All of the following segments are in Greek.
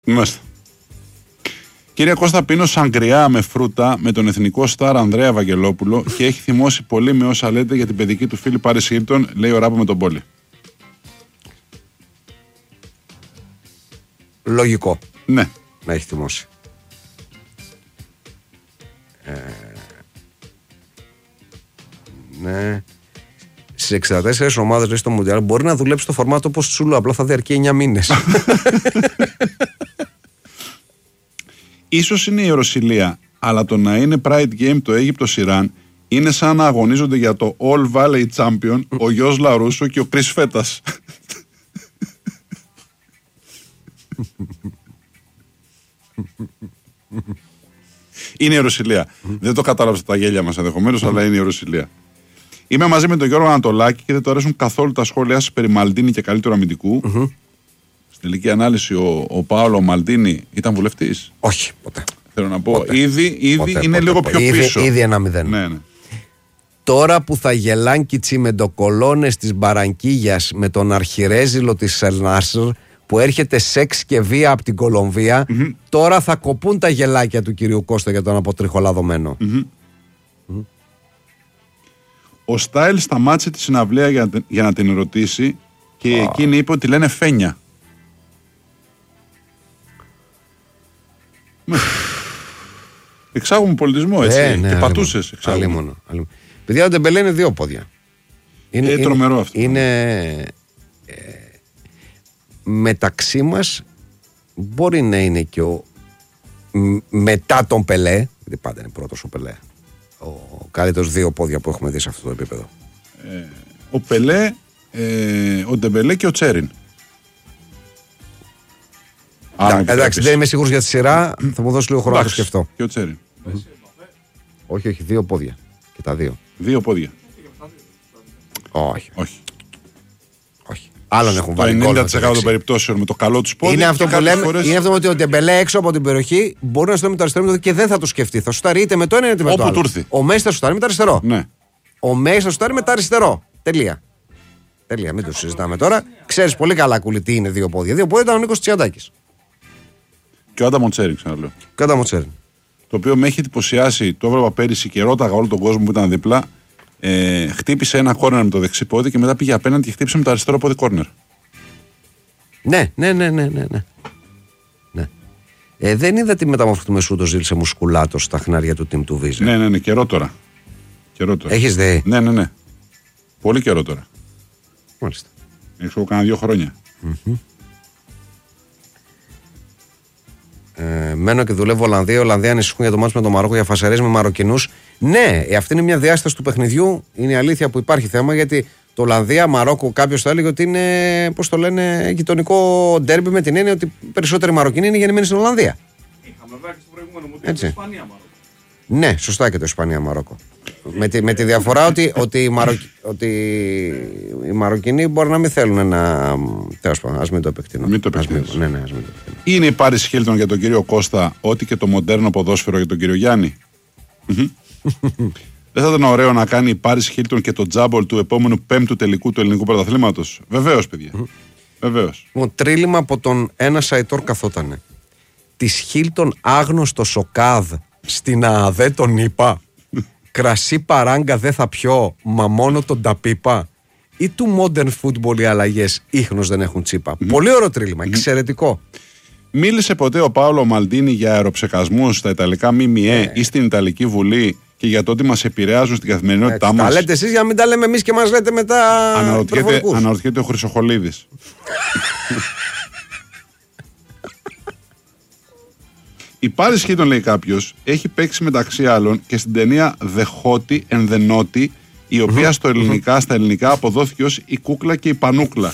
Μάλιστα. Κύριε Κώστα, πίνω σαγκριά με φρούτα με τον εθνικό στάρ Ανδρέα Βαγγελόπουλο και έχει θυμώσει πολύ με όσα λέτε για την παιδική του φίλη Πάρις Χίλτον, λέει ο Ράπο με τον Πόλη. Λογικό. Ναι. Να έχει θυμώσει. Ναι. Στις 64 ομάδες, λέει, στο Μουντιάλ μπορεί να δουλέψει το φορμάτο όπως Τσούλου, απλά θα διαρκεί 9 μήνες. Ίσως είναι η Ιεροσυλία, αλλά το να είναι Pride Game το Αίγυπτος-Ιράν είναι σαν να αγωνίζονται για το All Valley Champion ο Γιος Λαρούσο και ο Κρίς Φέτας. Είναι η Ιεροσυλία. Δεν το κατάλαβα τα γέλια μας ενδεχομένως, αλλά είναι η Ιεροσυλία. Είμαι μαζί με τον Γιώργο Ανατολάκη και δεν του αρέσουν καθόλου τα σχόλιά σας περί Μαλντίνη και καλύτερου αμυντικού. Στην τελική ανάλυση ο Πάολο Μαλντίνη ήταν βουλευτής. Όχι, ποτέ. Θέλω να πω, ήδη είναι λίγο πιο πίσω. Ήδη 1-0. Ναι. Τώρα που θα γελάν και οι τσιμεντοκολόνες της Μπαρανκίγιας με τον αρχιρέζιλο της Ελνάσρ που έρχεται σεξ και βία από την Κολομβία, τώρα θα κοπούν τα γελάκια του κυρίου Κώστα για τον αποτριχολαδωμένο. Ο Στάιλ σταμάτησε τη συναυλία για να την ρωτήσει και εκείνη είπε ότι λένε φένια. Εξάγουμε πολιτισμό, έτσι. Ναι, και πατούσες. Αλλήμον. Παιδιά, ο Ντεμπελέ είναι 2 πόδια. Είναι τρομερό αυτό. Είναι μεταξύ μας, μπορεί να είναι και ο μετά τον Πελέ, γιατί πάντα είναι πρώτος ο Πελέ, ο καλύτερος 2 πόδια που έχουμε δει σε αυτό το επίπεδο. Ο Πελέ, ο Ντεμπελέ και ο Τσέριν. Εντάξει, δεν είμαι σίγουρος για τη σειρά, θα μου δώσει λίγο χρόνο να το σκεφτώ. Και ο Τσέριν. Όχι, 2 πόδια. Και τα 2. 2 πόδια. Όχι. Άλλον έχουν βάλει γκολ. Το 90% των περιπτώσεων με το καλό του πόδι. Είναι αυτό που λέμε. Είναι αυτό ότι ο Ντεμπελέ έξω από την περιοχή μπορεί να στέλνει με το αριστερό και δεν θα το σκεφτεί. Θα σουτάρει είτε με το ένα είτε με το άλλο. Ο Μέση θα σουτάρει με το αριστερό. Ναι. Ο Μέση θα σουτάρει με το αριστερό. Τελεία. Μην το συζητάμε τώρα. Ξέρεις πολύ καλά, Κούλη, τι είναι 2 πόδια. 2 πόδια ήταν ο Νίκος Τσιαντάκης. Και ο Άνταμο Τσέριν, ξαναλέω. Και ο Άνταμο Τσέριν. Το οποίο με έχει εντυπωσιάσει, το έβλεπα πέρυσι και ρώταγα όλο τον κόσμο που ήταν δίπλα. Χτύπησε ένα κόρνερ με το δεξί πόδι και μετά πήγε απέναντι και χτύπησε με το αριστερό πόδι κόρνερ. Ναι. Δεν είδα τη μεταμορφή του Μεσούτο Ζήλ σε μουσκουλάτο στα χνάρια του team του Βίζα. Ναι, καιρό τώρα. Έχεις δει? Ναι. Πολύ καιρό τώρα. Μάλιστα. Έχω κάνει 2 χρόνια. Μένω και δουλεύω Ολλανδία. Οι Ολλανδοί ανησυχούν για το μάτς με το Μαρόκο για φασαρίες με Μαροκινούς. Ναι, αυτή είναι μια διάσταση του παιχνιδιού. Είναι η αλήθεια που υπάρχει θέμα, γιατί το Ολλανδία-Μαρόκο κάποιος θα έλεγε ότι είναι, πώς το λένε, γειτονικό ντέρμπι, με την έννοια ότι περισσότεροι Μαροκινοί είναι γεννημένοι στην Ολλανδία. Είχαμε βέβαια και στο προηγούμενο μου το Ισπανία-Μαρόκο. Ναι, σωστά και το Ισπανία-Μαρόκο. Με τη διαφορά ότι οι Μαροκινοί μπορεί να μην θέλουν να. Τέλος πάντων, ας μην το επεκτείνω. Μην το επεκτείνω. Ναι, ας μην το επεκτείνω. Είναι η Πάρις Χίλτον για τον κύριο Κώστα, ό,τι και το μοντέρνο ποδόσφαιρο για τον κύριο Γιάννη. Δεν θα ήταν ωραίο να κάνει η Πάρις Χίλτον και το τζάμπολ του επόμενου 5ου τελικού του ελληνικού πρωταθλήματος? Βεβαίως, παιδιά. Βεβαίως. Τρίλημα από τον ένα Σαϊτόρ καθότανε. Της Χίλτον άγνωστο σοκάδ στην ΑΑΔΕ τον είπα. Κρασί παράγκα δεν θα πιω, μα μόνο τον ταπίπα. Ή του modern football οι αλλαγές ίχνος δεν έχουν τσίπα. Πολύ ωραίο τρίλημα, εξαιρετικό. Μίλησε ποτέ ο Πάολο Μαλντίνη για αεροψεκασμούς στα Ιταλικά ΜΜΕ ή στην Ιταλική Βουλή και για το ότι μας επηρεάζουν στην καθημερινότητά μας? Τα λέτε εσείς για να μην τα λέμε εμείς και μας λέτε μετά. Αναρωτιέται ο Χρυσοχολίδης. Η Πάρις Χίλτον, λέει κάποιος, έχει παίξει μεταξύ άλλων και στην ταινία The Hottie and the Naughty, η οποία στα ελληνικά αποδόθηκε ως η κούκλα και η πανούκλα.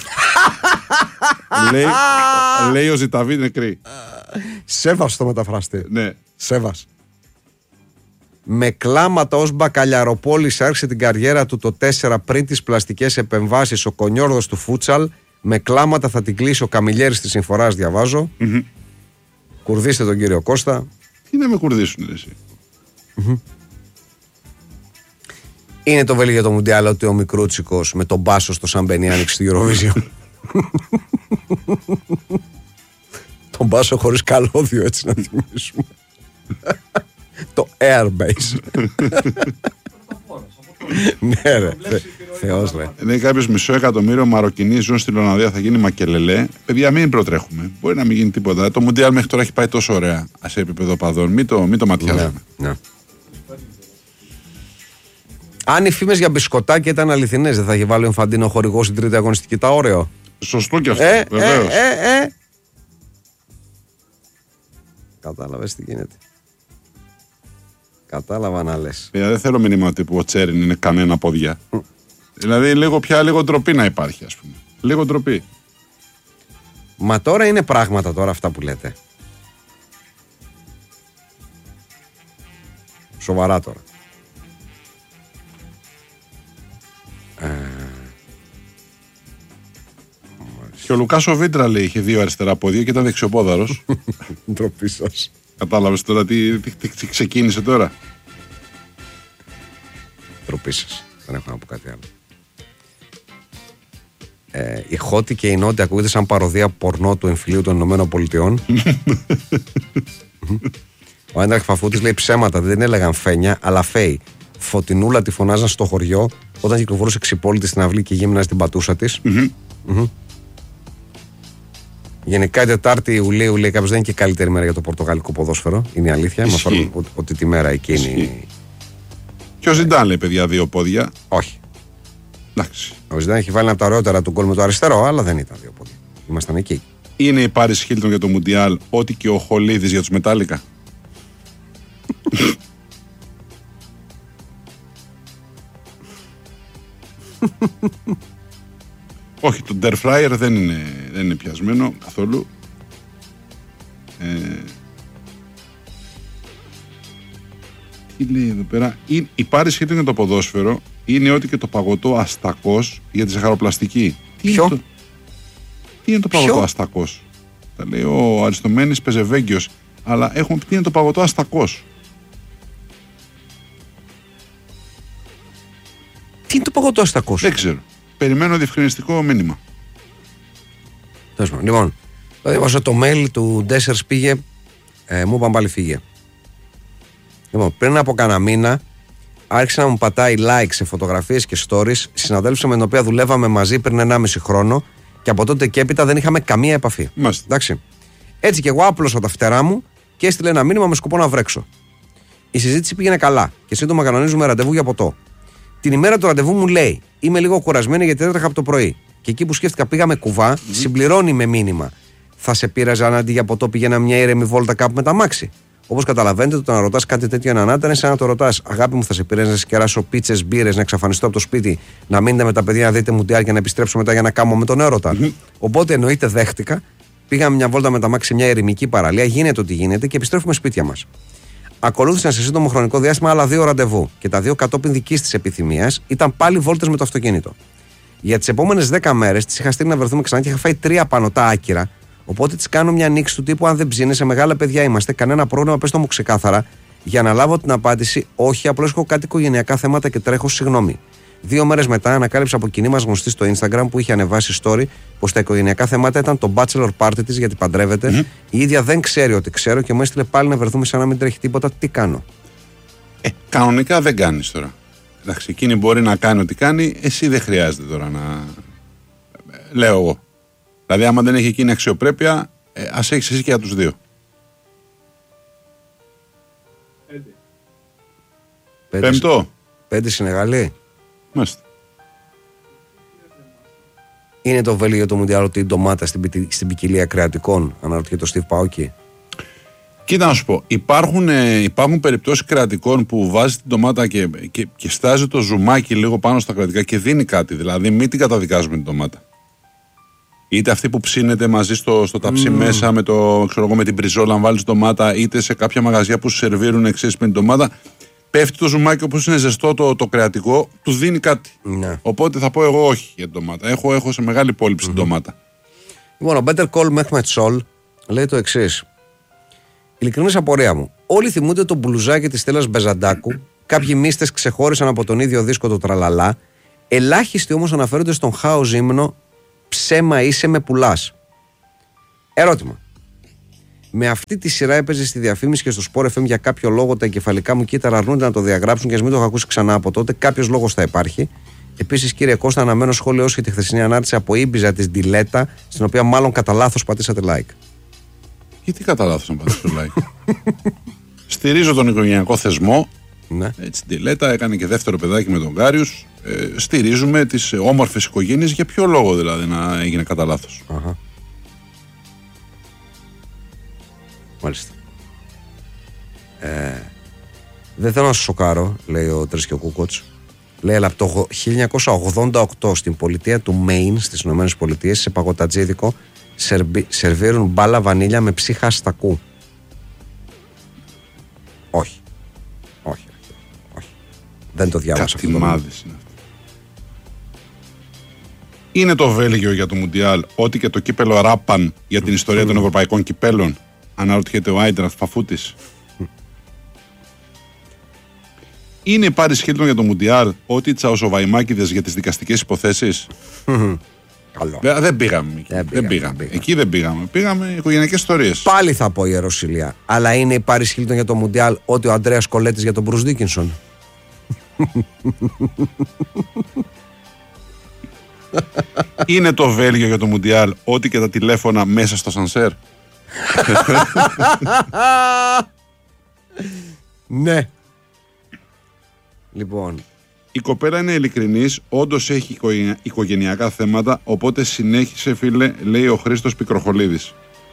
λέει ο Ζηταβή νεκρή. Σέβας το μεταφραστή. Ναι. Σέβας. Με κλάματα ως Μπακαλιαροπόλης άρχισε την καριέρα του το 4 πριν τις πλαστικές επεμβάσεις ο Κονιόρδος του φούτσαλ. Με κλάματα θα την κλείσει ο Καμιλιέρης της Συμφοράς, διαβάζω. Κουρδίστε τον κύριο Κώστα. Τι να με κουρδίσουν εσύ? Είναι το βέλη για το Μουντιάλ ότι ο Μικρούτσικος με τον μπάσο στο Σαμπενί άνοιξε στη Eurovision. τον μπάσο χωρίς καλώδιο, έτσι να θυμίσουμε. Το Airbase. Ναι, ρε. Θεός, ρε. Λέει κάποιος 500.000 Μαροκινοί ζουν στην Ολλανδία, θα γίνει μακελελέ. Παιδιά, μην προτρέχουμε. Μπορεί να μην γίνει τίποτα. Το Μουντιάλ μέχρι τώρα έχει πάει τόσο ωραία σε επίπεδο παδών. Μην το ματιάζουμε. Ναι. Αν οι φήμες για μπισκοτάκια ήταν αληθινές, δεν θα είχε βάλει ο Infantino χορηγός στην τρίτη αγωνιστική τα Όρεο? Σωστό και αυτό. Βεβαίως. Κατάλαβες τι γίνεται. Κατάλαβα να λες. Δεν θέλω μήνυμα τύπου ο Τσέριν είναι κανένα πόδια. Δηλαδή λίγο ντροπή να υπάρχει, ας πούμε. Λίγο ντροπή. Μα τώρα είναι πράγματα τώρα αυτά που λέτε. Σοβαρά τώρα. Και ο Λουκάσο Βίντρα λέει είχε 2 αριστερά πόδια και ήταν δεξιοπόδαρος. Ντροπή σας. Κατάλαβες τώρα τι ξεκίνησε τώρα? Ντροπή σας. Δεν έχω να πω κάτι άλλο. Η Χότη και η Νότι ακούγεται σαν παροδία πορνό του εμφυλίου των Ηνωμένων Πολιτειών. Ο Έντραχ Φαφούτης λέει ψέματα, δεν έλεγαν φένια, αλλά φέι. Φωτεινούλα τη φωνάζαν στο χωριό όταν κυκλοφορούσε ξυπόλυτη στην αυλή και γύμνα στην πατούσα της. Γενικά η 4η Ιουλίου λέει κάποιος δεν είναι και καλύτερη μέρα για το πορτογαλικό ποδόσφαιρο. Είναι η αλήθεια. Μα αφορούν ότι τη μέρα εκείνη. Και ο Ζιντάν λέει παιδιά 2 πόδια. Όχι. Εντάξει. Ο Ζιντάν έχει βάλει ένα από τα ωραιότερα του γκολ με το αριστερό, αλλά δεν ήταν 2 πόδια. Ήμασταν εκεί. Είναι η Πάρις Χίλτον για το Μουντιάλ, ό,τι και ο Χολίδης για τους Μετάλλικα. Όχι, το Air Fryer δεν είναι πιασμένο καθόλου. Τι λέει εδώ πέρα? Η Πάρις Χίλτον για το ποδόσφαιρο είναι ό,τι και το παγωτό αστακός για τη ζαχαροπλαστική. Ποιο? Τι είναι το παγωτό αστακός? Τα λέει ο Αριστομένης Πεζεβέγγιος. Αλλά έχουμε πει τι είναι το παγωτό αστακός. Τι είναι το παγωτό αστακός? Δεν ξέρω. Περιμένω διευκρινιστικό μήνυμα. Λοιπόν, το διαβάσα το mail του Ντέσσερς πήγε, μου είπαν πάλι φύγε. Λοιπόν, πριν από κανένα μήνα άρχισε να μου πατάει like σε φωτογραφίες και stories συναδέλφισσα με την οποία δουλεύαμε μαζί πριν 1,5 χρόνο και από τότε και έπειτα δεν είχαμε καμία επαφή. Μάλιστα. Εντάξει. Έτσι και εγώ άπλωσα τα φτερά μου και έστειλε ένα μήνυμα με σκοπό να βρέξω. Η συζήτηση πήγαινε καλά και σύντομα κανονίζουμε ραντεβού για ποτό. Την ημέρα του ραντεβού μου λέει: είμαι λίγο κουρασμένη γιατί έτρεχα από το πρωί. Και εκεί που σκέφτηκα πήγαμε κουβά, συμπληρώνει με μήνυμα. Θα σε πείραζε αν αντί για ποτό πήγαινα μια ήρεμη βόλτα κάπου με τα μάξι? Όπως καταλαβαίνετε, το να ρωτάς κάτι τέτοιο έναν άντρα είναι σαν να το ρωτάς: αγάπη μου, θα σε πειράζει να σκεράσω πίτσες, μπύρες, να εξαφανιστώ από το σπίτι, να μείνετε με τα παιδιά να δείτε Μουντιάλ και να επιστρέψω μετά για να κάνω με τον έρωτα? Οπότε εννοείται δέχτηκα, πήγαμε μια βόλτα με τα μάξι σε μια ερημική παραλία, γίνεται ό,τι γίνεται και επιστρέφουμε σπίτια μας. Ακολούθησαν σε σύντομο χρονικό διάστημα άλλα 2 ραντεβού και τα 2 κατόπιν δικής της επιθυμίας ήταν πάλι βόλτες με το αυτοκίνητο. Για τις επόμενες 10 μέρες της είχα στείλει να βρεθούμε ξανά και είχα φάει 3 πανωτά άκυρα. Οπότε της κάνω μια νίξη του τύπου: αν δεν ψήνεσαι, μεγάλα παιδιά είμαστε, κανένα πρόβλημα, πες το μου ξεκάθαρα. Για να λάβω την απάντηση: όχι, απλώς έχω κάτι οικογενειακά θέματα και τρέχω, συγγνώμη. 2 μέρες μετά ανακάλυψα από κοινή μας γνωστή στο Instagram που είχε ανεβάσει story πως τα οικογενειακά θέματα ήταν το bachelor party της γιατί παντρεύεται. Η ίδια δεν ξέρει ότι ξέρω και μου έστειλε πάλι να βρεθούμε σαν να μην τρέχει τίποτα. Τι κάνω? Κανονικά δεν κάνεις τώρα. Εντάξει, εκείνη μπορεί να κάνει ό,τι κάνει, εσύ δεν χρειάζεται τώρα να. Λέω εγώ. Δηλαδή, άμα δεν έχει εκείνη αξιοπρέπεια, ας έχεις εσύ και για τους 2. Πέμπτο. 5 Σενεγαλοί. Μάλιστα. Είναι το βέλιο για το Μουντιάλ ότι η ντομάτα στην ποικιλία κρεατικών? Αναρωτιέται το Στιβ Πάοκι. Κοίτα να σου πω, υπάρχουν περιπτώσεις κρεατικών που βάζει την ντομάτα και στάζει το ζουμάκι λίγο πάνω στα κρεατικά και δίνει κάτι. Δηλαδή, μην την καταδικάζουμε την ντομάτα. Είτε αυτή που ψήνεται μαζί στο ταψί μέσα με την πριζόλα, αν βάλεις ντομάτα, είτε σε κάποια μαγαζιά που σου σερβίρουν εξής με την ντομάτα. Πέφτει το ζουμάκι όπως είναι ζεστό το κρεατικό, του δίνει κάτι. Ναι. Οπότε θα πω εγώ όχι για την ντομάτα. Έχω σε μεγάλη υπόλοιψη την ντομάτα. Λοιπόν, ο Better Call Mehmet Sol λέει το εξής. Ειλικρινής απορία μου. Όλοι θυμούνται το μπλουζάκι της Στέλλας Μπεζαντάκου. Κάποιοι μίστες ξεχώρισαν από τον ίδιο δίσκο το τραλαλά. Ελάχιστοι όμως αναφέρονται στον χάος ύμνο «Ψέμα είσαι με πουλάς». Ερώτημα. Με αυτή τη σειρά έπαιζε στη διαφήμιση και στο Sport FM για κάποιο λόγο. Τα εγκεφαλικά μου κύτταρα αρνούνται να το διαγράψουν και ας μην το έχω ακούσει ξανά από τότε. Κάποιος λόγος θα υπάρχει. Επίσης, κύριε Κώστα, αναμένω σχόλιο για τη χθεσινή ανάρτηση από Ήμπιζα της Ντιλέτα, στην οποία μάλλον κατά λάθος πατήσατε like. Γιατί κατά λάθος να πατήσω like? Στηρίζω τον οικογενειακό θεσμό. Ναι. Έτσι, Ντιλέτα έκανε και δεύτερο παιδάκι με τον Κάριους. Στηρίζουμε τις όμορφες οικογένειες. Για ποιο λόγο δηλαδή να έγινε κατά λάθος? Αχα. Μάλιστα. Δεν θέλω να σας σοκάρω, λέει ο Τρέσκιο Κούκοτς. Λέει, αλλά από το 1988 στην πολιτεία του Maine στις ΗΠΑ, σε παγωτατζίδικο, σερβίρουν μπάλα βανίλια με ψύχα αστακού. Όχι. Δεν το διάβασα αυτό. Κατημάδες είναι αυτό. Είναι το Βέλγιο για το Μουντιάλ, ό,τι και το κύπελο Ράπαν για την ιστορία των ευρωπαϊκών κυπέλων? Αναρωτιέται ο Άιντραχτ Παφούτης. Είναι η Πάρις Χίλτον για το Μουντιάλ, ό,τι οι Τσαουσοβαϊμάκηδες για τις δικαστικές υποθέσεις? Καλό. Δεν πήγαμε. Εκεί δεν πήγαμε. Πήγαμε οικογενειακές ιστορίες. Πάλι θα πω Ιεροσυλία. Αλλά είναι η Πάρις Χίλτον για το Μουντιάλ, ό,τι ο Αντρέας Κολέτης για τον Μπρους Δίκινσον? Είναι το Βέλγιο για το Μουντιάλ, ό,τι και τα τηλέφωνα μέσα στο σανσέρ? Ναι. Λοιπόν, η κοπέλα είναι ειλικρινής, όντως έχει οικογενειακά θέματα, οπότε συνέχισε, φίλε, λέει ο Χρήστος Πικροχολίδης.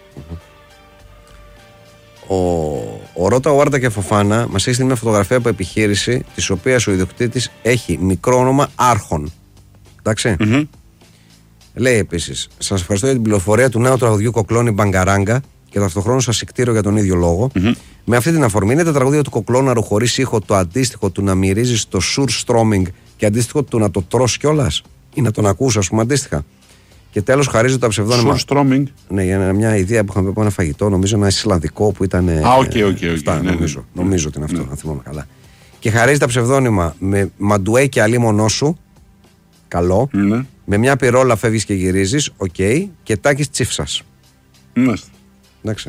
Ο Ρώτα, ο Άρτα και Φοφάνα μας έχει στείλει μια φωτογραφία από επιχείρηση, της οποίας ο ιδιοκτήτης έχει μικρό όνομα Άρχον. Εντάξει. Λέει επίσης, σας ευχαριστώ για την πληροφορία του νέου τραγουδιού Κοκλώνη Μπαγκαράγκα και ταυτοχρόνως σας συγκτήρω για τον ίδιο λόγο. Με αυτή την αφορμή είναι τα τραγούδια του Κοκλώναρου χωρίς ήχο το αντίστοιχο του να μυρίζεις το surströmming και αντίστοιχο του να το τρως κιόλας ή να τον ακούς, ας πούμε, αντίστοιχα. Και τέλος, χαρίζω τα ψευδόνυμα. Surströmming. Ναι, για μια ιδέα που είχαμε πει από ένα φαγητό, νομίζω ένα ισλανδικό που ήταν. Νομίζω ότι είναι αυτό, αν θυμάμαι καλά. Και χαρίζει τα ψευδόνυμα με Μαντουέ και Αλή Μονό σου. Καλό. Με μια πυρόλα φεύγεις και γυρίζεις. Οκ. Και Τάκης Τσίφσας. Εντάξει.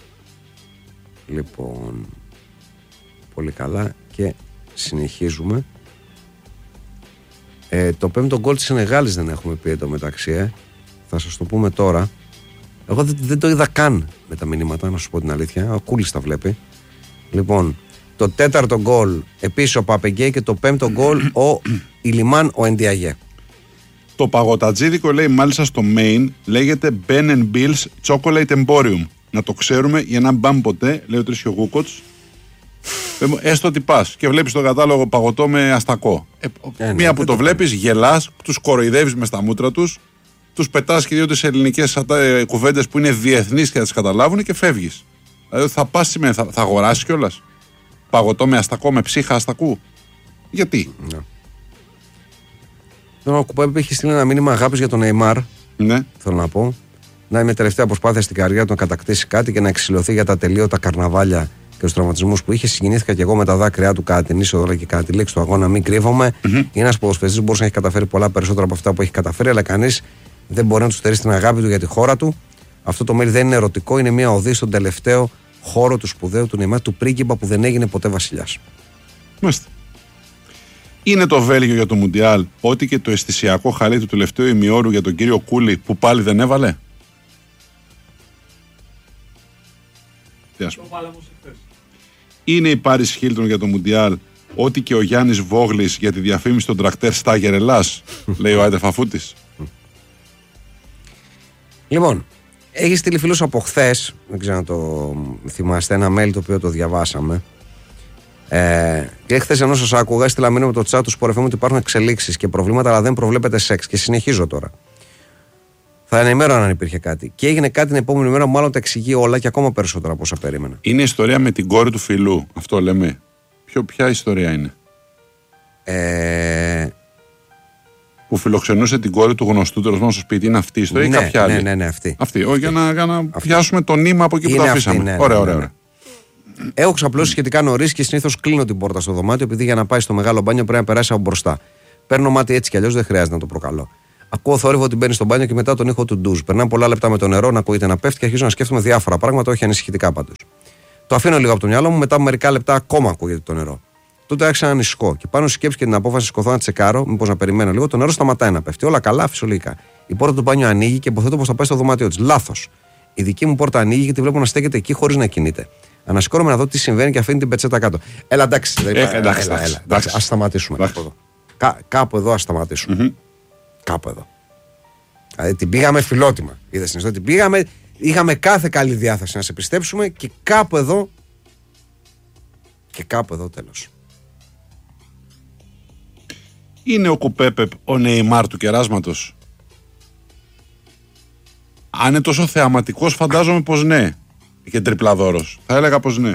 Λοιπόν. Πολύ καλά. Και συνεχίζουμε. Το πέμπτο γκολ της Σενεγάλης δεν έχουμε πει εντωμεταξύ. Θα σας το πούμε τώρα. Εγώ δεν το είδα καν με τα μηνύματα, να σου πω την αλήθεια. Ο Κούλης τα βλέπει. Λοιπόν, το τέταρτο γκολ επίσης ο Παπεγκέη και το πέμπτο γκολ ο Ιλιμάν ο Εντιαγέ. Το παγωτατζίδικο, λέει, μάλιστα στο main, λέγεται Ben & Bill's Chocolate Emporium. Να το ξέρουμε για να μπαμ ποτέ, λέει ο Τρίσιο Γούκοτς. Έστω ότι πας και βλέπεις τον κατάλογο παγωτό με αστακό. Μία που το βλέπεις, γελάς, τους κοροϊδεύεις μες στα μούτρα τους, τους πετάς και δύο-τρεις ελληνικές κουβέντες που είναι διεθνείς και θα τις καταλάβουν και φεύγεις. Δηλαδή θα πας σήμερα, θα αγοράσεις κιόλας παγωτό με αστακό, με ψύχα αστακού? Γιατί? Ο Κουπέπ έχει στείλει ένα μήνυμα αγάπης για τον Νεϊμάρ. Ναι. Θέλω να πω. Να είναι τελευταία προσπάθεια στην καριέρα του να κατακτήσει κάτι και να εξηλωθεί για τα τελείωτα καρναβάλια και τους τραυματισμούς που είχε. Συγκινήθηκα και εγώ με τα δάκρυά του κατά την είσοδο και κατά τη λήξη του αγώνα. Μην κρύβομαι. Είναι ένας ποδοσφαιριστής που μπορούσε να έχει καταφέρει πολλά περισσότερα από αυτά που έχει καταφέρει, αλλά κανείς δεν μπορεί να του στερήσει την αγάπη του για τη χώρα του. Αυτό το mail δεν είναι ερωτικό, είναι μια οδή στον τελευταίο χώρο του σπουδαίου του Νεϊμάρ, του πρίγκιπα που δεν έγινε ποτέ βασιλιάς. Μάλιστα. Είναι το Βέλγιο για το Μουντιάλ, ό,τι και το αισθησιακό χαλί του τελευταίου ημιώρου για τον κύριο Κούλη που πάλι δεν έβαλε? Είναι η Πάρις Χίλτον για το Μουντιάλ, ό,τι και ο Γιάννης Βόγλης για τη διαφήμιση των τρακτέρ Στάγερ Ελλάς, λέει ο Άιντε Φαφούτης. Λοιπόν, έχει στείλει φίλος από χθες, δεν ξέρω να το θυμάστε, ένα mail το οποίο το διαβάσαμε. Και χθες ενώ σας άκουγα, έστειλα μήνυμα με το chat του Sport FM ότι υπάρχουν εξελίξεις και προβλήματα, αλλά δεν προβλέπεται σεξ. Και συνεχίζω τώρα. Θα ενημέρωναν αν υπήρχε κάτι. Και έγινε κάτι την επόμενη μέρα, μάλλον τα εξηγεί όλα και ακόμα περισσότερα από όσα περίμενα. Είναι η ιστορία με την κόρη του φιλού. Αυτό λέμε. Ποια ιστορία είναι? Που φιλοξενούσε την κόρη του γνωστού τέλος πάντων στο σπίτι. Είναι αυτή η ιστορία ή κάποια άλλη? Ναι, αυτή. Για να πιάσουμε το νήμα από εκεί που το αφήσαμε. Ωραία. Έχω ξαπλώσει σχετικά νωρίς και συνήθως κλείνω την πόρτα στο δωμάτιο, επειδή για να πάει στο μεγάλο μπάνιο πρέπει να περάσει από μπροστά. Παίρνω μάτι έτσι κι αλλιώς, δεν χρειάζεται να το προκαλώ. Ακούω θόρυβο ότι μπαίνει στο μπάνιο και μετά τον ήχο του ντουζ. Περνάμε πολλά λεπτά με το νερό να ακούγεται να πέφτει και αρχίζω να σκέφτομαι διάφορα πράγματα, όχι ανησυχητικά πάντως. Το αφήνω λίγο από το μυαλό μου, μετά από μερικά λεπτά ακόμα ακούγεται το νερό. Τότε άρχισα να ανησυχώ και πάνω στη σκέψη και την απόφαση σκοθώ να τσεκάρω, μήπως να περιμένω λίγο, το νερό σταματάει να πέφτει. Όλα καλά, φυσιολογικά. Η πόρτα του μπάνιου ανοίγει και υποθέτω πως θα πάει στο δωμάτιό της. Λάθος. Η δική μου πόρτα ανοίγει και τη βλέπω να στέκεται εκεί χωρίς να κινείται. Ανασηκώνομαι να δω τι συμβαίνει και αφήνει την πετσέτα κάτω. Έλα, εντάξει. Ας σταματήσουμε. Κάπου εδώ ας σταματήσουμε. Κάπου εδώ. Δηλαδή την πήγαμε φιλότιμα. Είδες την την πήγαμε, είχαμε κάθε καλή διάθεση να σε πιστέψουμε και κάπου εδώ. Και κάπου εδώ τέλος. Είναι ο Κουπέπεπ ο Νεϊμάρ του κεράσματος? Αν είναι τόσο θεαματικός, φαντάζομαι πως ναι. Και τριπλαδόρος. Θα έλεγα πως ναι.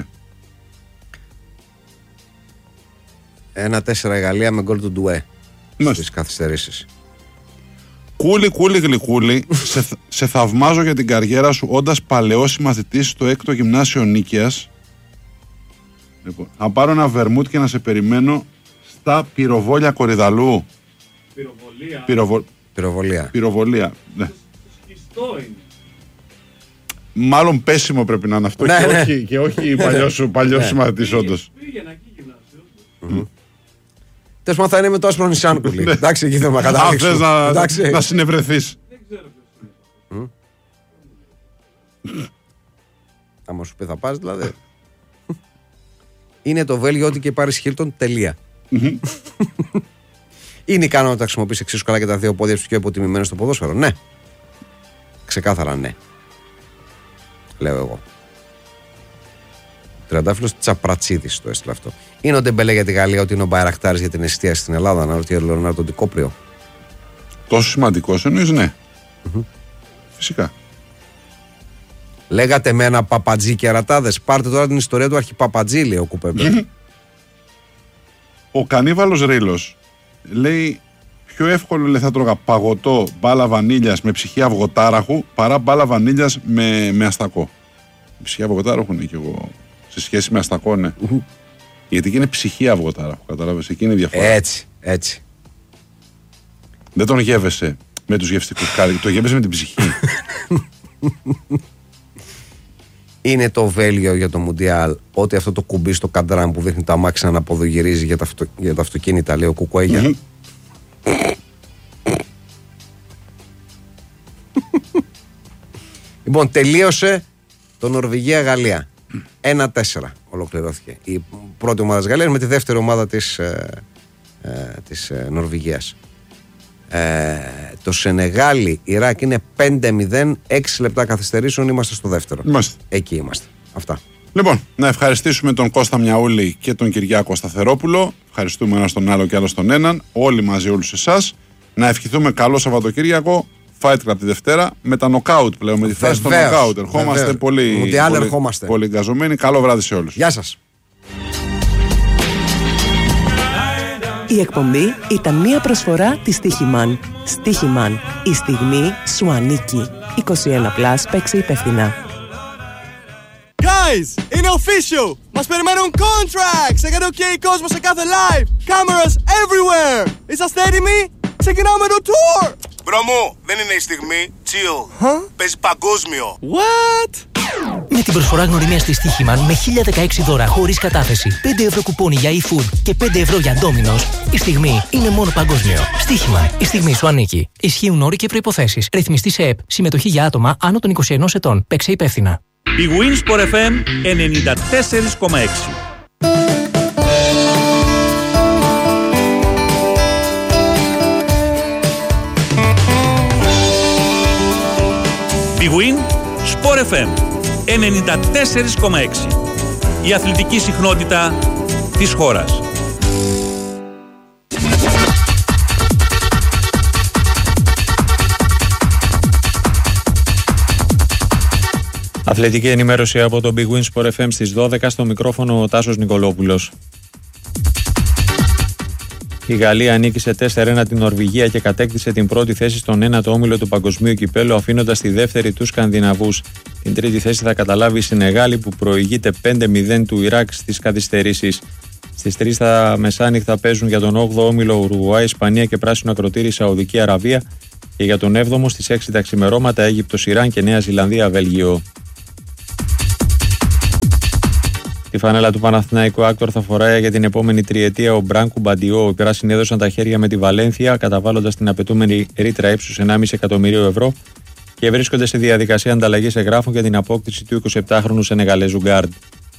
1-4 η Γαλλία με γκολ του Ντουέ στις καθυστερήσεις. Κούλι, κούλι, γλυκούλι, σε θαυμάζω για την καριέρα σου όντας παλαιός μαθητής στο 6ο γυμνάσιο Νίκαιας. Λοιπόν, να πάρω ένα βερμούτ και να σε περιμένω στα πυροβόλια Κορυδαλού. Πυροβολία. Ναι. Σκιστό είναι. Μάλλον πέσιμο πρέπει να είναι αυτό, και όχι παλιός μαθητής όντως. Πήγαινα εκεί γυμνάσιο. Τέλος πάντων θα είναι με το άσπρο νησάνκουλι. Εντάξει, εκεί θέλουμε να καταλήξουμε. Αν θες να συνευρεθείς. Δεν ξέρω ποιος είναι. Άμα σου πει θα πας δηλαδή. Είναι το Βέλγιο ό,τι και πάρεις Χίλτον, τελεία. Είναι ικανό να τα χρησιμοποιήσει εξίσου καλά και τα δύο πόδια του πιο υποτιμημένο στο ποδόσφαιρο? Ναι. Ξεκάθαρα ναι. Λέω εγώ. Τριαντάφυλλος Τσαπρατσίδης το έστειλε αυτό. Είναι ο Ντεμπελέ για τη Γαλλία, ότι είναι ο Μπαϊρακτάρης για την εστίαση στην Ελλάδα? Να ρωτήσει ο Λεωνάρντο Ντικόπριο. Τόσο σημαντικός εννοείς? Ναι. Φυσικά. Λέγατε με ένα παπατζή και αρατάδες. Πάρτε τώρα την ιστορία του αρχιπαπατζή, λέει ο Κουπέμπε. Ο Κανίβαλος Ρήλος λέει πιο εύκολο, λέει, θα τρώγα παγωτό μπάλα βανίλιας με ψυχή αυγοτάραχου παρά μπάλα βανίλιας με αστακό. Η ψυχή αυγοτάραχου είναι και εγώ σε σχέση με αστακό, ναι. Γιατί εκεί είναι ψυχή αυγοτάραχου, κατάλαβες, εκεί είναι η διαφορά. Έτσι. Δεν τον γεύεσαι με τους γευστικούς κάρι, το γεύεσαι με την ψυχή. Είναι το Βέλγιο για το Μουντιάλ, ότι αυτό το κουμπί στο καντράν που δείχνει τα αμάξια να αποδογυρίζει για τα αυτοκίνητα, λέει ο Κουκουέγια. Λοιπόν, τελείωσε το Νορβηγία-Γαλλία. 1-4 ολοκληρώθηκε η πρώτη ομάδα της Γαλλίας με τη δεύτερη ομάδα της Νορβηγίας. Το Σενεγάλη Ιράκ είναι 5-0, 6 λεπτά καθυστερήσεων, είμαστε στο δεύτερο. Εκεί είμαστε. Αυτά. Λοιπόν, να ευχαριστήσουμε τον Κώστα Μιαούλη και τον Κυριάκο Σταθερόπουλο. Ευχαριστούμε ένα τον άλλο και άλλο τον έναν. Όλοι μαζί, όλους εσάς. Να ευχηθούμε καλό Σαββατοκύριακο. Fight Club τη Δευτέρα. Με τα νοκάουτ πλέον. Με τη φάση των νοκάουτ. Ερχόμαστε πολύ εγκαζωμένοι. Καλό βράδυ σε όλους. Γεια σας. Η εκπομπή ήταν μια προσφορά της Στίχημαν. Στίχημαν. Η στιγμή σου ανήκει. 21+, παίξε υπεύθυνα. Guys, είναι official! Μας περιμένουν contracts! Έκανε OK κόσμο σε κάθε live! Cameras everywhere! Είσαστε έτοιμοι? Ξεκινάμε το tour! Μπρο μου, δεν είναι η στιγμή. Chill. Παίζει παγκόσμιο. What? Με την προσφορά γνωριμίας της Στίχημαν με 1016 δώρα χωρίς κατάθεση, 5 ευρώ κουπόνι για eFood και 5 ευρώ για Domino's, η στιγμή είναι μόνο παγκόσμιο. Στίχημαν, η στιγμή σου ανήκει. Ισχύουν όροι και προϋποθέσεις. Ρυθμιστή σε ΕΠ. Συμμετοχή για άτομα άνω των 21 ετών. Παίξε υπεύθυνα. Η Winsport FM 94,6. Big Win Sport FM 94,6. Η αθλητική συχνότητα της χώρας. Αθλητική ενημέρωση από το Big Win Sport FM στις 12, στο μικρόφωνο ο Τάσος Νικολόπουλος. Η Γαλλία νίκησε 4-1 την Νορβηγία και κατέκτησε την πρώτη θέση στον 1ο όμιλο του Παγκοσμίου Κυπέλλου, αφήνοντας τη δεύτερη τους Σκανδιναβούς. Την τρίτη θέση θα καταλάβει η Σενεγάλη, που προηγείται 5-0 του Ιράκ στις καθυστερήσεις. Στις 3 τα μεσάνυχτα παίζουν για τον 8ο όμιλο Ουρουγουάη, Ισπανία και πράσινο ακροτήρι Σαουδική Αραβία. Και για τον 7ο στις 6 τα ξημερώματα Αίγυπτος, Ιράν και Νέα Ζηλανδία, Βέλγιο. Τη φανέλα του Παναθηναϊκού Άκτορ θα φοράει για την επόμενη τριετία ο Μπράνκου Μπαντιό. Οι πράσινοι έδωσαν τα χέρια με τη Βαλένθια, καταβάλλοντας την απαιτούμενη ρήτρα ύψους 1,5 εκατομμυρίου ευρώ και βρίσκονται σε διαδικασία ανταλλαγής εγγράφων για την απόκτηση του 27χρονου Σενεγαλέζου γκάρντ.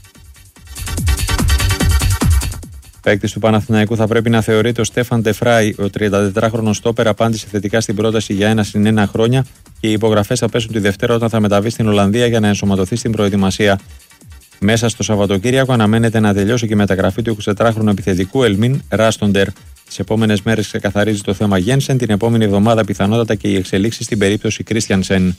Παίκτης του Παναθηναϊκού θα πρέπει να θεωρείται ο Στέφαν Τεφράι. Ο 34χρονος στόπερ απάντησε θετικά στην πρόταση για 1+1 χρόνια και οι υπογραφές θα πέσουν τη Δευτέρα όταν θα μεταβεί στην Ολλανδία για να ενσωματωθεί στην προετοιμασία. Μέσα στο Σαββατοκύριακο αναμένεται να τελειώσει και η μεταγραφή του 24χρονου επιθετικού Ελμίν Ράστοντερ. Τις επόμενες μέρες ξεκαθαρίζει το θέμα Γένσεν, την επόμενη εβδομάδα πιθανότατα και οι εξελίξεις στην περίπτωση Κρίστιανσεν.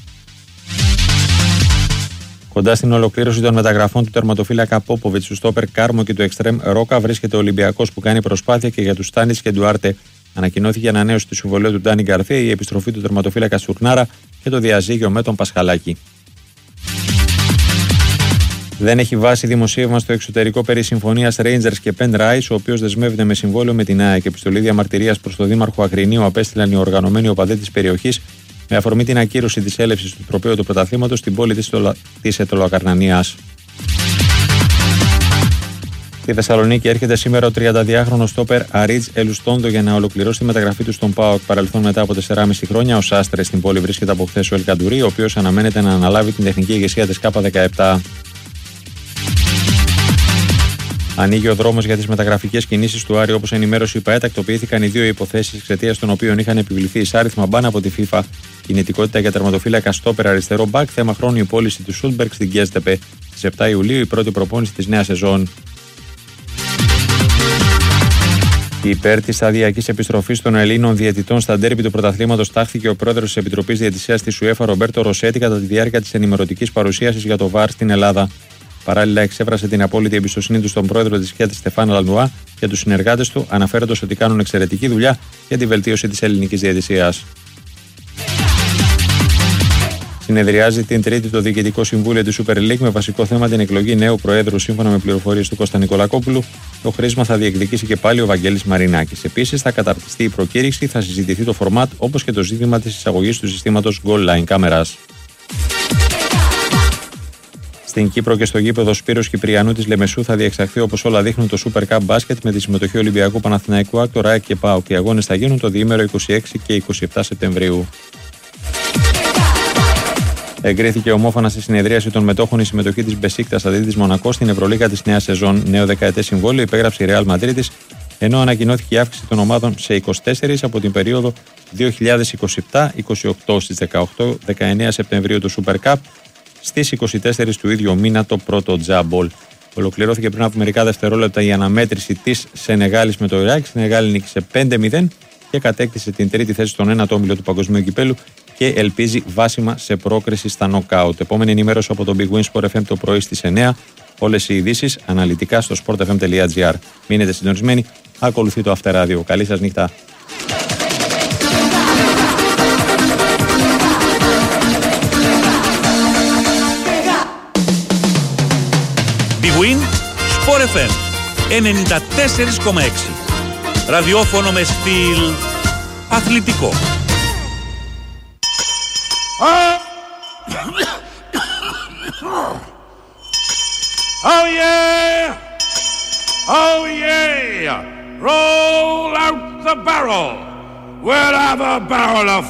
Κοντά στην ολοκλήρωση των μεταγραφών του τερματοφύλακα Πόποβιτς, του στόπερ Κάρμο και του εξτρέμ Ρόκα βρίσκεται ο Ολυμπιακός που κάνει προσπάθεια και για τους Στάνιτς και Ντουάρτε. Ανακοινώθηκε η ανανέωση του συμβολαίου του Ντάνι Γκαρθία, η επιστροφή του τερματοφύλακα Σουρνάρα και το διαζύγιο με τον Πασχαλάκη. Δεν έχει βάση δημοσίευμα στο εξωτερικό περί συμφωνίας Rangers και Penn Rice, ο οποίος δεσμεύεται με συμβόλαιο με την ΑΕΚ. Επιστολή διαμαρτυρίας προς τον Δήμαρχο Αγρινίου απέστειλαν οι οργανωμένοι οπαδοί της περιοχής με αφορμή την ακύρωση της έλευσης του τροπαίου του πρωταθλήματος στην πόλη της Ετωλοακαρνανίας. Στη Θεσσαλονίκη έρχεται σήμερα ο 32χρονος στόπερ Αρίτζ Ελουστόντο για να ολοκληρώσει τη μεταγραφή του στον ΠΑΟΚ. Παρελθόν μετά από 4,5 χρόνια, ο Σάστρε στην πόλη βρίσκεται από χθες ο Ελκαντουρί, ο οποίος αναμένεται να αναλάβει την τεχνική ηγεσία της ΚΑΠΑ17. Ανοίγει ο δρόμος για τις μεταγραφικές κινήσεις του Άρη, όπως ενημέρωσε η ΠΑΕ. Τακτοποιήθηκαν οι δύο υποθέσεις εξαιτίας των οποίων είχαν επιβληθεί εισάριθμα μπαν από τη FIFA. Κινητικότητα για τερματοφύλακα στόπερ αριστερό μπακ, θέμα χρόνου η πώληση του Σούλμπεργκ στην Γκέστεπε. Στις 7 Ιουλίου η πρώτη προπόνηση της νέας σεζόν. Υπέρ της σταδιακής επιστροφής των Ελλήνων διαιτητών στα ντέρμπι του πρωταθλήματος τάχθηκε ο πρόεδρος της Επιτροπής Διαιτησίας της UEFA, Ρομπέρτο Ροσέτη, κατά τη διάρκεια της ενημερωτικής παρουσίασης για το VAR στην Ελλάδα. Παράλληλα, εξέφρασε την απόλυτη εμπιστοσύνη του στον πρόεδρο της ΚΕΤ, Στεφάν Λανουά, και τους συνεργάτες του, αναφέροντας ότι κάνουν εξαιρετική δουλειά για τη βελτίωση της ελληνικής διαιτησίας. Συνεδριάζει την Τρίτη το Διοικητικό Συμβούλιο της Super League με βασικό θέμα την εκλογή νέου Προέδρου. Σύμφωνα με πληροφορίες του Κώστα Νικολακόπουλου, το χρήσμα θα διεκδικήσει και πάλι ο Βαγγέλης Μαρινάκης. Επίσης, θα καταρτιστεί η προκήρυξη, θα συζητηθεί το φορμάτ, όπως και το ζήτημα της εισαγωγής του συστήματος Goal Line κάμερας. Στην Κύπρο και στο γήπεδο Σπύρος Κυπριανού της Λεμεσού θα διεξαχθεί, όπως όλα δείχνουν, το Super Cup Basket με τη συμμετοχή Ολυμπιακού, Παναθηναϊκού, Άκτορ, ΑΕΚ και ΠΑΟΚ. Οι αγώνες θα γίνουν το διήμερο 26 και 27 Σεπτεμβρίου. Εγκρίθηκε ομόφωνα στη συνεδρίαση των μετόχων η συμμετοχή της Μπεσίκτας αντί της Μονακό στην Ευρωλίγα της νέας σεζόν. Νέο δεκαετές συμβόλαιο υπέγραψε η Ρεάλ Μαδρίτης, ενώ ανακοινώθηκε η αύξηση των ομάδων σε 24 από την περίοδο 2027-28 στις 18-19 Σεπτεμβρίου του Super Cup. Στις 24 του ίδιου μήνα το πρώτο τζάμπολ. Ολοκληρώθηκε πριν από μερικά δευτερόλεπτα η αναμέτρηση της Σενεγάλης με το Ιράκ. Η Σενεγάλη νίκησε 5-0 και κατέκτησε την τρίτη θέση στον ένατο όμιλο του Παγκοσμίου Κυπέλου και ελπίζει βάσιμα σε πρόκριση στα νοκάουτ. Επόμενη ενημέρωση από το Big Win Sport FM το πρωί στις 9. Όλες οι ειδήσεις αναλυτικά στο sportfm.gr. Μείνετε συντονισμένοι. Ακολουθεί το Αυτεράδιο. Καλή σας νύχτα. Big Win Sport FM 94,6. Ραδιόφωνο με στυλ αθλητικό. Oh yeah! Oh yeah! Roll out the barrel! We'll have a barrel of